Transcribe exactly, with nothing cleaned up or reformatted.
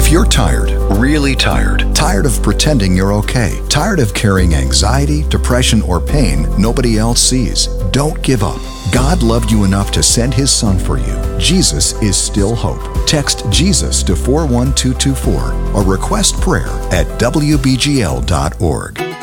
If you're tired, really tired, tired of pretending you're okay, tired of carrying anxiety, depression, or pain nobody else sees, don't give up. God loved you enough to send His Son for you. Jesus is still hope. Text Jesus to four one two two four or request prayer at W B G L dot org.